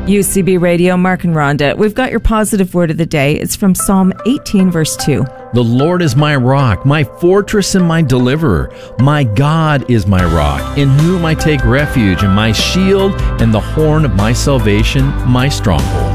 UCB Radio, Mark and Rhonda. We've got your positive word of the day. It's from Psalm 18, verse 2. The Lord is my rock, my fortress and my deliverer. My God is my rock, in whom I take refuge, and my shield and the horn of my salvation, my stronghold.